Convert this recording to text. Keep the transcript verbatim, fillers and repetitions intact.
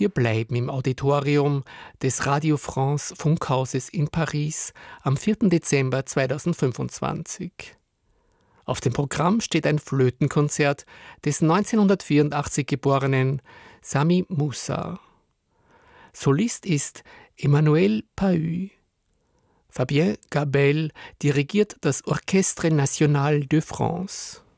Wir bleiben im Auditorium des Radio France Funkhauses in Paris am vierten Dezember zweitausendfünfundzwanzig. Auf dem Programm steht ein Flötenkonzert des neunzehnhundertvierundachtzig geborenen Sami Moussa. Solist ist Emmanuel Pahud. Fabien Gabel dirigiert das Orchestre National de France.